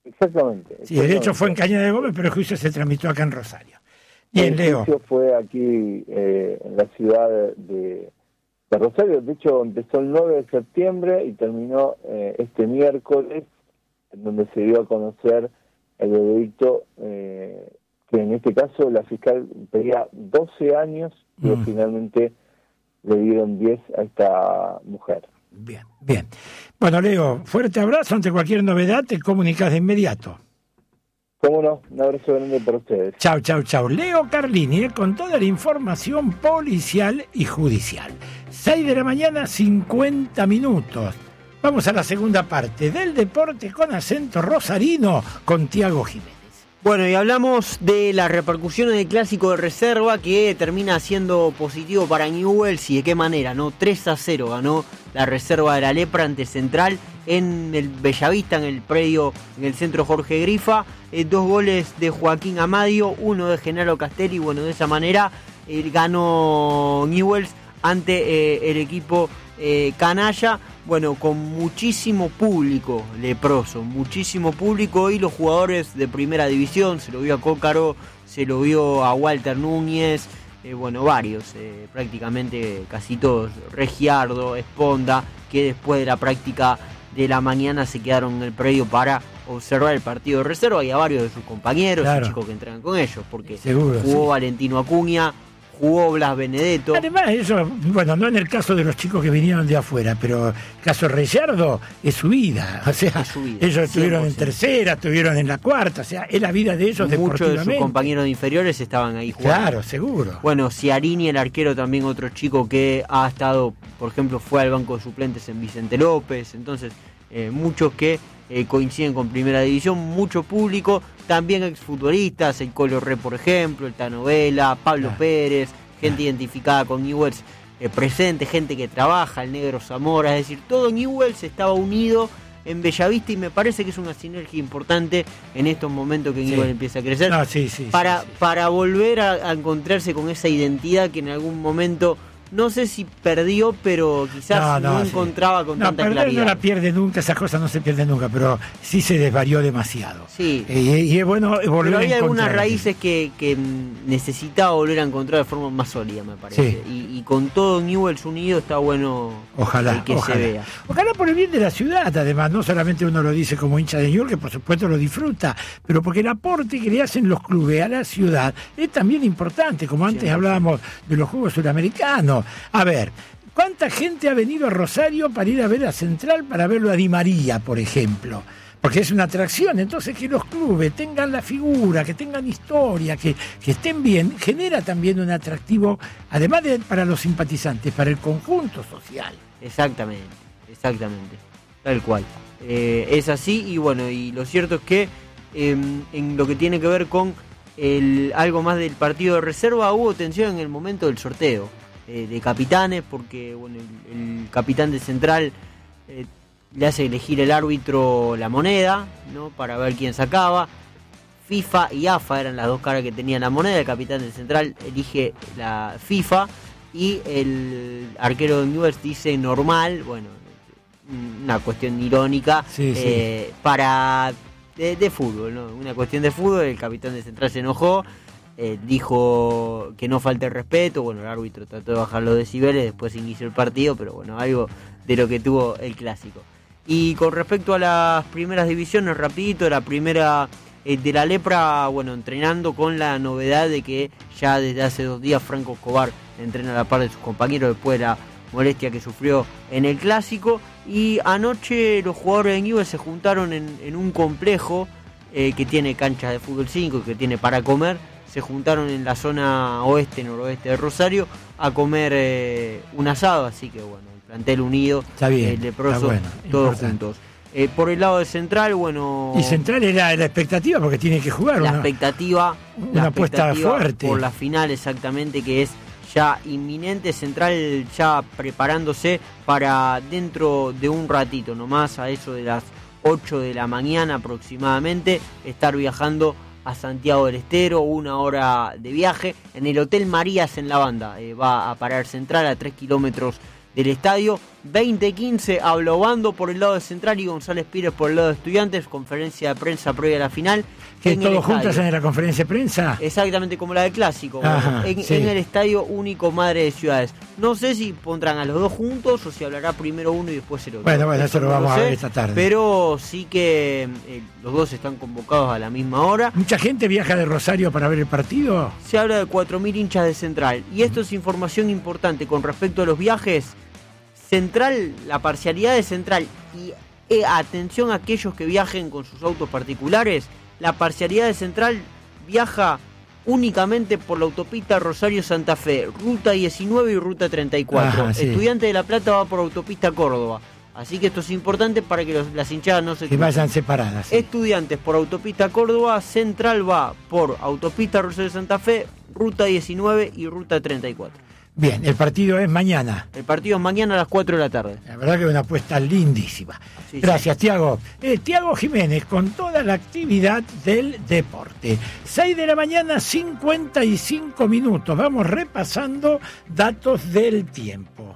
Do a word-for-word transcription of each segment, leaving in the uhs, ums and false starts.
Exactamente. Sí, exactamente. De hecho fue en Cañada de Gómez, pero el juicio se tramitó acá en Rosario. Bien, Leo. El juicio fue aquí eh, en la ciudad de, de Rosario. De hecho, empezó el nueve de septiembre y terminó eh, este miércoles, en donde se dio a conocer el veredicto, eh, que en este caso la fiscal pedía doce años, pero mm. finalmente le dieron diez a esta mujer. Bien, bien. Bueno, Leo, fuerte abrazo. Ante cualquier novedad te comunicas de inmediato. Cómo no, un abrazo grande para ustedes. Chau, chau, chau. Leo Carlini, eh, con toda la información policial y judicial. seis de la mañana, cincuenta minutos. Vamos a la segunda parte del deporte con acento rosarino con Tiago Jiménez. Bueno, y hablamos de las repercusiones del clásico de reserva que termina siendo positivo para Newell's y de qué manera, ¿no? tres a cero ganó la reserva de la Lepra ante Central en el Bellavista, en el predio, en el centro Jorge Grifa. Eh, dos goles de Joaquín Amadio, uno de Genaro Castelli. Bueno, de esa manera eh, ganó Newell's ante eh, el equipo eh, canalla. Bueno, con muchísimo público leproso, muchísimo público, y los jugadores de primera división, se lo vio a Cócaro, se lo vio a Walter Núñez, eh, bueno, varios, eh, prácticamente casi todos, Regiardo, Esponda, que después de la práctica de la mañana se quedaron en el predio para observar el partido de reserva, y a varios de sus compañeros, claro, y chicos que entrenan con ellos, porque seguro, jugó sí. Valentino Acuña, jugó Blas Benedetto. Además, eso, bueno, no en el caso de los chicos que vinieron de afuera, pero el caso Regiardo es su vida. O sea, su vida, ellos estuvieron en tercera, estuvieron en la cuarta, o sea, es la vida de ellos deportivamente. Muchos de sus compañeros de inferiores estaban ahí jugando. Claro, seguro. Bueno, Ciarini, el arquero, también otro chico que ha estado, por ejemplo, fue al banco de suplentes en Vicente López. Entonces, eh, muchos que eh, coinciden con primera división, mucho público. También exfutbolistas, el Colo Re, por ejemplo, el Tano Vela, Pablo ah. Pérez, gente ah. identificada con Newell's eh, presente, gente que trabaja, el Negro Zamora, es decir, todo Newell's estaba unido en Bellavista, y me parece que es una sinergia importante en estos momentos que sí. Newell's empieza a crecer, no, sí, sí, para, sí, sí. para volver a, a encontrarse con esa identidad que en algún momento, no sé si perdió, pero quizás no, no, no sí. encontraba con no, tanta perder claridad. No la pierde nunca, esas cosas no se pierden nunca, pero sí se desvarió demasiado. Sí. Eh, y es bueno volver pero había a algunas raíces que, que necesitaba volver a encontrar de forma más sólida, me parece. Sí. Y, y con todo Newell's unido está bueno ojalá, que ojalá. se vea. Ojalá por el bien de la ciudad, además, no solamente uno lo dice como hincha de Newell's, que por supuesto lo disfruta, pero porque el aporte que le hacen los clubes a la ciudad es también importante, como antes sí, hablábamos de los Juegos Suramericanos. A ver, ¿cuánta gente ha venido a Rosario para ir a ver a Central, para verlo a Di María, por ejemplo? Porque es una atracción. Entonces, que los clubes tengan la figura, que tengan historia, que, que estén bien, genera también un atractivo, además de para los simpatizantes, para el conjunto social. Exactamente, exactamente, tal cual. Eh, es así, y bueno, y lo cierto es que eh, en lo que tiene que ver con el, algo más del partido de reserva, hubo tensión en el momento del sorteo de capitanes, porque bueno, el, el capitán de Central eh, le hace elegir el árbitro la moneda, ¿no?, para ver quién sacaba. FIFA y A F A eran las dos caras que tenía la moneda. El capitán de Central elige la FIFA y el arquero de Newell's dice normal. Bueno, una cuestión irónica, sí, eh, sí. para de, de fútbol, ¿no? Una cuestión de fútbol. El capitán de Central se enojó. Eh, dijo que no falte el respeto. Bueno, el árbitro trató de bajar los decibeles, después inició el partido, pero bueno, algo de lo que tuvo el clásico. Y con respecto a las primeras divisiones, rapidito, la primera eh, de la Lepra, bueno, entrenando con la novedad de que ya desde hace dos días Franco Escobar entrena a la par de sus compañeros después de la molestia que sufrió en el clásico. Y anoche los jugadores de Newell's se juntaron en, en un complejo eh, que tiene canchas de fútbol cinco, que tiene para comer. Se juntaron en la zona oeste, noroeste de Rosario a comer eh, un asado, así que bueno, el plantel unido, está bien, el leproso, está bueno, todos importante. juntos. Eh, por el lado de Central, bueno... Y Central era la expectativa, porque tiene que jugar. La una, expectativa, una la apuesta expectativa fuerte. Por la final, exactamente, que es ya inminente. Central ya preparándose para dentro de un ratito nomás, a eso de las ocho de la mañana aproximadamente, estar viajando a Santiago del Estero, una hora de viaje, en el Hotel Marías en la Banda. Eh, va a parar Central a tres kilómetros del estadio, veinte quince, Ablobando por el lado de Central y González Pires por el lado de Estudiantes, conferencia de prensa previa a la final. ¿Que todos juntos en la conferencia de prensa? Exactamente como la del Clásico, Ajá, en, sí. en el Estadio Único Madre de Ciudades. No sé si pondrán a los dos juntos o si hablará primero uno y después el otro. Bueno, bueno, eso, eso lo vamos no a sé, ver esta tarde. Pero sí que eh, los dos están convocados a la misma hora. ¿Mucha gente viaja de Rosario para ver el partido? Se habla de cuatro mil hinchas de Central. Y esto es información importante con respecto a los viajes. Central, la parcialidad de Central y eh, atención a aquellos que viajen con sus autos particulares, la parcialidad de Central viaja únicamente por la autopista Rosario-Santa Fe, ruta diecinueve y ruta treinta y cuatro. Ajá, sí. Estudiante de La Plata va por autopista Córdoba. Así que esto es importante para que los, las hinchadas no se que crucen. vayan separadas. Sí. Estudiantes por autopista Córdoba, Central va por autopista Rosario-Santa Fe, ruta diecinueve y ruta treinta y cuatro. Bien, el partido es mañana. El partido es mañana a las cuatro de la tarde. La verdad que es una apuesta lindísima. Sí, Gracias, sí. Tiago. Eh, Tiago Jiménez con toda la actividad del deporte. seis de la mañana, cincuenta y cinco minutos. Vamos repasando datos del tiempo.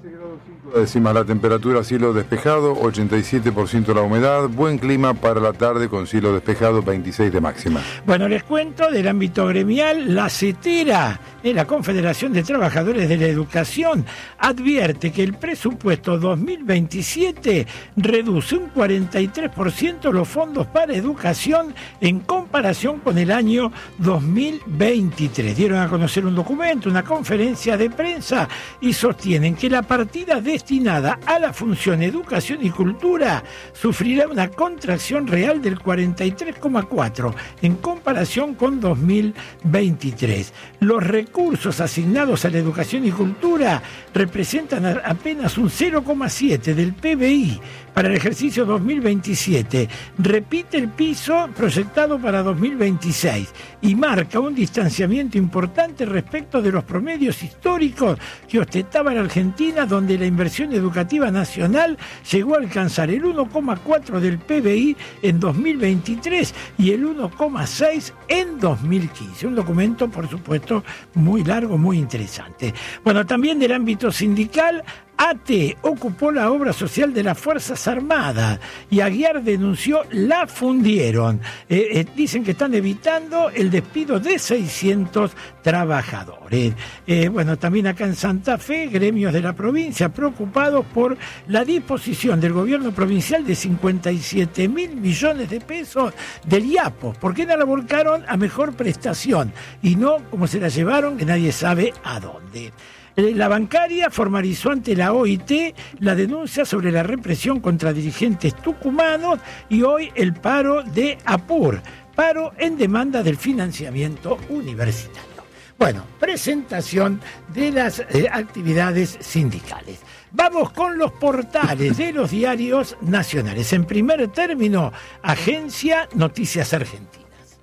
Décimas la temperatura, cielo despejado, ochenta y siete por ciento la humedad, buen clima para la tarde con cielo despejado, veintiséis de máxima. Bueno, les cuento del ámbito gremial, la CETERA, eh, la Confederación de Trabajadores de la Educación, advierte que el presupuesto dos mil veintisiete reduce un cuarenta y tres por ciento los fondos para educación en comparación con el año dos mil veintitrés. Dieron a conocer un documento, una conferencia de prensa y sostienen que la partida destinada a la función educación y cultura sufrirá una contracción real del cuarenta y tres coma cuatro por ciento en comparación con dos mil veintitrés. Los recursos asignados a la educación y cultura representan apenas un cero coma siete por ciento del P B I para el ejercicio dos mil veintisiete. Repite el piso proyectado para dos mil veintiséis y marca un distanciamiento importante respecto de los promedios históricos que ostentaba la Argentina, donde la inversión educativa nacional llegó a alcanzar el uno coma cuatro del P B I en dos mil veintitrés y el uno coma seis en dos mil quince. Un documento, por supuesto, muy largo, muy interesante. Bueno, también del ámbito sindical, A T E ocupó la obra social de las Fuerzas Armadas y Aguiar denunció la fundieron. Eh, eh, dicen que están evitando el despido de seiscientos trabajadores. Eh, bueno, también acá en Santa Fe, gremios de la provincia preocupados por la disposición del gobierno provincial de cincuenta y siete mil millones de pesos del I A P O. ¿Por qué no la volcaron a mejor prestación? Y no como se la llevaron, que nadie sabe a dónde. La bancaria formalizó ante la O I T la denuncia sobre la represión contra dirigentes tucumanos y hoy el paro de APUR, paro en demanda del financiamiento universitario. Bueno, presentación de las eh, actividades sindicales. Vamos con los portales de los diarios nacionales. En primer término, Agencia Noticias Argentinas.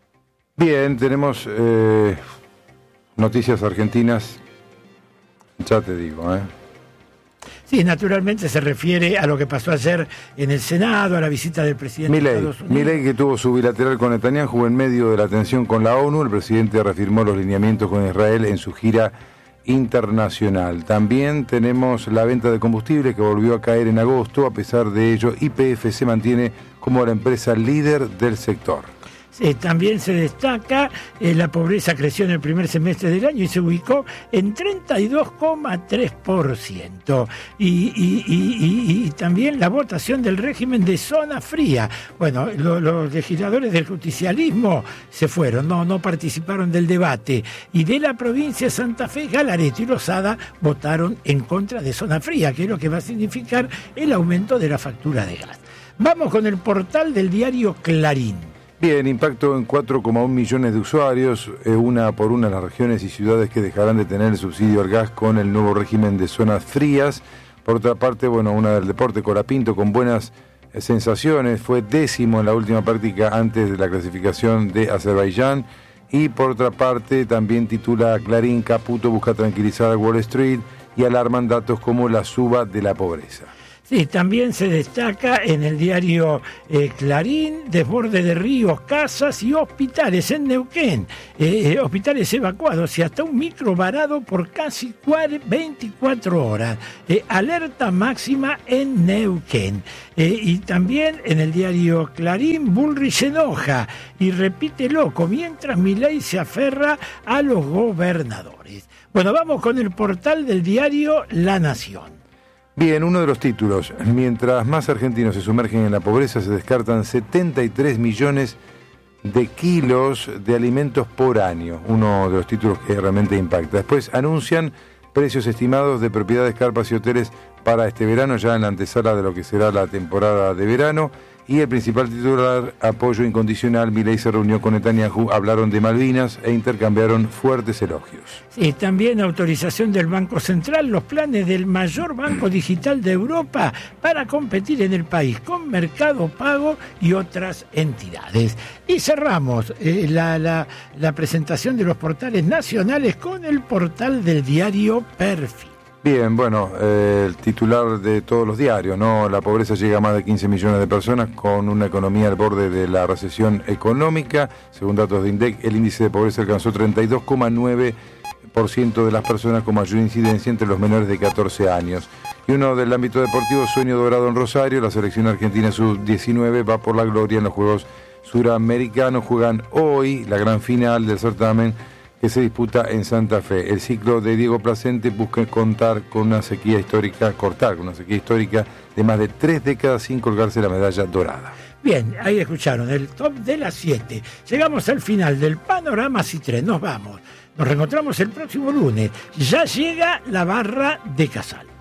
Bien, tenemos eh, noticias argentinas. Ya te digo, ¿eh? Sí, naturalmente se refiere a lo que pasó ayer en el Senado, a la visita del presidente Milei, de Estados Unidos. Milei, que tuvo su bilateral con Netanyahu en medio de la tensión con la ONU, el presidente reafirmó los lineamientos con Israel en su gira internacional. También tenemos la venta de combustible que volvió a caer en agosto. A pesar de ello, Y P F se mantiene como la empresa líder del sector. Eh, también se destaca, eh, la pobreza creció en el primer semestre del año y se ubicó en treinta y dos coma tres por ciento. Y, y, y, y, y también la votación del régimen de zona fría. Bueno, lo, los legisladores del justicialismo se fueron, no, no participaron del debate. Y de la provincia de Santa Fe, Galareto y Lozada votaron en contra de zona fría, que es lo que va a significar el aumento de la factura de gas. Vamos con el portal del diario Clarín. Bien, impacto en cuatro coma uno millones de usuarios, eh, una por una las regiones y ciudades que dejarán de tener el subsidio al gas con el nuevo régimen de zonas frías. Por otra parte, bueno, una del deporte, Colapinto, con buenas eh, sensaciones, fue décimo en la última práctica antes de la clasificación de Azerbaiyán. Y por otra parte, también titula Clarín, Caputo busca tranquilizar a Wall Street y alarman datos como la suba de la pobreza. Sí, también se destaca en el diario eh, Clarín, desborde de ríos, casas y hospitales en Neuquén. Eh, eh, hospitales evacuados y hasta un micro varado por casi veinticuatro horas. Eh, alerta máxima en Neuquén. Eh, y también en el diario Clarín, Bullrich se enoja y repite loco, mientras Milei se aferra a los gobernadores. Bueno, vamos con el portal del diario La Nación. Bien, uno de los títulos. Mientras más argentinos se sumergen en la pobreza, se descartan setenta y tres millones de kilos de alimentos por año. Uno de los títulos que realmente impacta. Después anuncian precios estimados de propiedades, carpas y hoteles para este verano, ya en la antesala de lo que será la temporada de verano. Y el principal titular, apoyo incondicional. Milei se reunió con Netanyahu, hablaron de Malvinas e intercambiaron fuertes elogios. Sí, también autorización del Banco Central, los planes del mayor banco digital de Europa para competir en el país con Mercado Pago y otras entidades. Y cerramos eh, la, la, la presentación de los portales nacionales con el portal del diario Perfil. Bien, bueno, eh, el titular de todos los diarios, ¿no? La pobreza llega a más de quince millones de personas con una economía al borde de la recesión económica. Según datos de INDEC, el índice de pobreza alcanzó treinta y dos coma nueve por ciento de las personas con mayor incidencia entre los menores de catorce años. Y uno del ámbito deportivo, sueño dorado en Rosario, la selección argentina sub diecinueve va por la gloria en los Juegos Suramericanos. Juegan hoy la gran final del certamen que se disputa en Santa Fe. El ciclo de Diego Placente busca contar con una sequía histórica, cortar con una sequía histórica de más de tres décadas sin colgarse la medalla dorada. Bien, ahí escucharon el top de las siete. Llegamos al final del Panorama C tres. Nos vamos. Nos reencontramos el próximo lunes. Ya llega la barra de Casal.